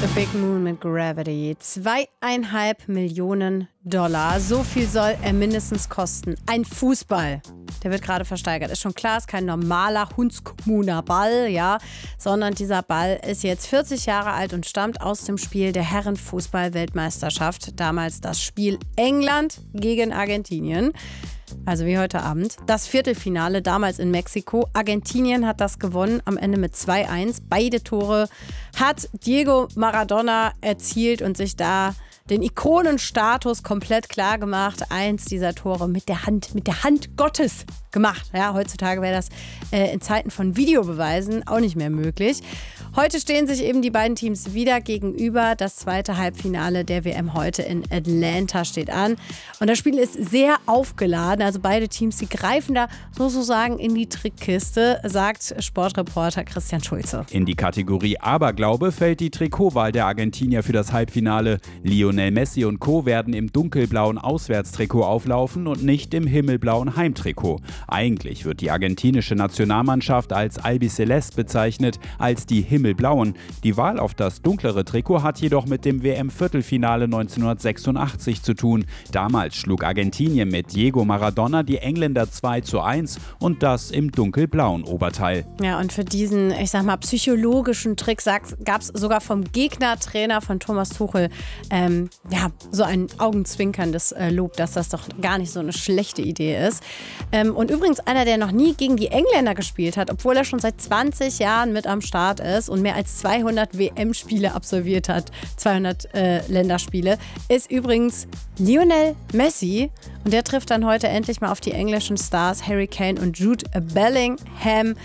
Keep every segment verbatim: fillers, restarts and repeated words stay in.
The Big Moon mit Gravity. Zweieinhalb Millionen Dollar. So viel soll er mindestens kosten. Ein Fußball. Der wird gerade versteigert. Ist schon klar, ist kein normaler Hundskommuner Ball, ja, sondern dieser Ball ist jetzt vierzig Jahre alt und stammt aus dem Spiel der Herrenfußball-Weltmeisterschaft. Damals das Spiel England gegen Argentinien. Also wie heute Abend. Das Viertelfinale damals in Mexiko. Argentinien hat das gewonnen, am Ende mit zwei eins. Beide Tore hat Diego Maradona erzielt und sich da den Ikonenstatus komplett klar gemacht. Eins dieser Tore mit der Hand, mit der Hand Gottes gemacht. Ja, heutzutage wäre das äh, in Zeiten von Videobeweisen auch nicht mehr möglich. Heute stehen sich eben die beiden Teams wieder gegenüber. Das zweite Halbfinale der W M heute in Atlanta steht an. Und das Spiel ist sehr aufgeladen. Also beide Teams, die greifen da sozusagen in die Trickkiste, sagt Sportreporter Christian Schulze. In die Kategorie Aberglaube fällt die Trikotwahl der Argentinier für das Halbfinale. Lionel Messi und Co. werden im dunkelblauen Auswärtstrikot auflaufen und nicht im himmelblauen Heimtrikot. Eigentlich wird die argentinische Nationalmannschaft als Albiceleste bezeichnet, als die Himmelblauen. Die Wahl auf das dunklere Trikot hat jedoch mit dem W M-Viertelfinale neunzehnhundertsechsundachtzig zu tun. Damals schlug Argentinien mit Diego Maradona die Engländer zwei zu eins und das im dunkelblauen Oberteil. Ja, und für diesen, ich sag mal, psychologischen Trick gab es sogar vom Gegnertrainer von Thomas Tuchel ähm, ja, so ein augenzwinkerndes äh, Lob, dass das doch gar nicht so eine schlechte Idee ist. Ähm, und übrigens einer, der noch nie gegen die Engländer gespielt hat, obwohl er schon seit zwanzig Jahren mit am Start ist und mehr als zweihundert W M-Spiele absolviert hat, zweihundert äh, Länderspiele, ist übrigens Lionel Messi. Und der trifft dann heute endlich mal auf die englischen Stars Harry Kane und Jude Bellingham.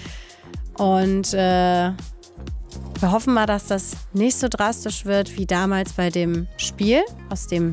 Und äh, wir hoffen mal, dass das nicht so drastisch wird wie damals bei dem Spiel, aus dem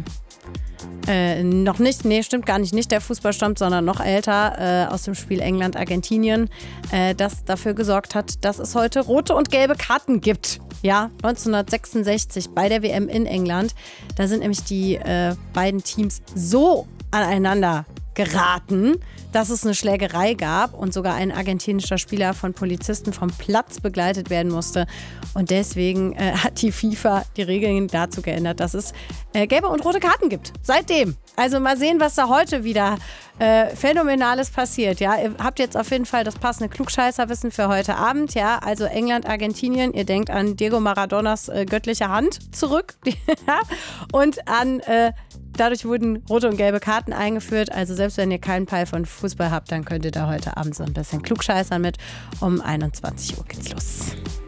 Äh, noch nicht, nee, stimmt gar nicht, nicht der Fußball stammt, sondern noch älter, äh, aus dem Spiel England-Argentinien, äh, das dafür gesorgt hat, dass es heute rote und gelbe Karten gibt. Ja, neunzehnhundertsechsundsechzig bei der W M in England. Da sind nämlich die äh, beiden Teams so aneinander geraten, dass es eine Schlägerei gab und sogar ein argentinischer Spieler von Polizisten vom Platz begleitet werden musste. Und deswegen äh, hat die FIFA die Regeln dazu geändert, dass es äh, gelbe und rote Karten gibt. Seitdem. Also mal sehen, was da heute wieder äh, Phänomenales passiert. Ja, ihr habt jetzt auf jeden Fall das passende Klugscheißerwissen für heute Abend. Ja, also England, Argentinien. Ihr denkt an Diego Maradonas äh, göttliche Hand zurück und an äh, Dadurch wurden rote und gelbe Karten eingeführt. Also selbst wenn ihr keinen Peil von Fußball habt, dann könnt ihr da heute Abend so ein bisschen klugscheißern mit. Um einundzwanzig Uhr geht's los.